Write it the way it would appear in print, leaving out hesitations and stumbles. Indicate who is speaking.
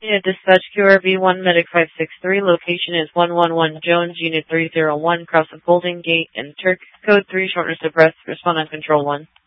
Speaker 1: Unit Dispatch QRV1 Medic 563. Location is 111 Jones, Unit 301, cross of Golden Gate and Turk. Code 3, shortness of breath. Respond on Control 1.